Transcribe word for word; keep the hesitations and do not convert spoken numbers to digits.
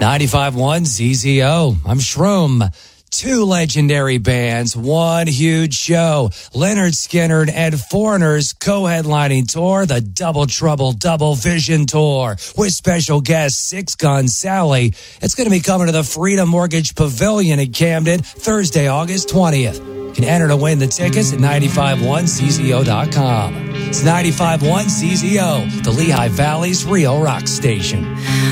ninety-five point one Z Z O. I'm Shroom. Two legendary bands, one huge show. Leonard Skinner and Foreigners co-headlining tour, the Double Trouble Double Vision Tour, with special guest Six Gun Sally. It's going to be coming to the Freedom Mortgage Pavilion in Camden, Thursday, August twentieth. You can enter to win the tickets at ninety-five point one Z Z O dot com. It's ninety-five point one Z Z O, the Lehigh Valley's real rock station.